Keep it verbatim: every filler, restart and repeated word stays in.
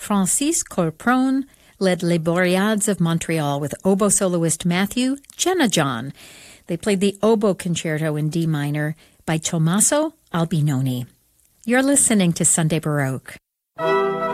Francis Corpron led Les Boreades of Montreal with oboe soloist Matthew Jenajon. They played the Oboe Concerto in D minor by Tommaso Albinoni. You're listening to Sunday Baroque.